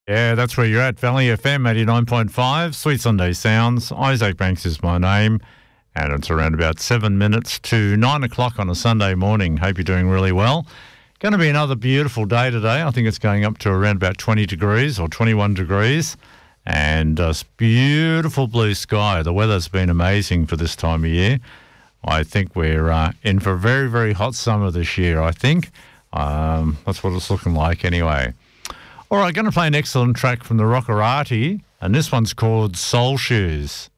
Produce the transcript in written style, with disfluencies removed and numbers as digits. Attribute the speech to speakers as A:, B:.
A: Yeah, that's where you're at. Valley FM 89.5, Sweet Sunday Sounds. Isaac Banks is my name, and it's around about 7 minutes to 9 o'clock on a Sunday morning. Hope you're doing really well. Going to be another beautiful day today. I think it's going up to around about 20 degrees or 21 degrees, and beautiful blue sky. The weather's been amazing for this time of year. I think we're in for a very, very hot summer this year, I think. That's what it's looking like anyway. All right, going to play an excellent track from the Rockerati, and this one's called Soul Shoes.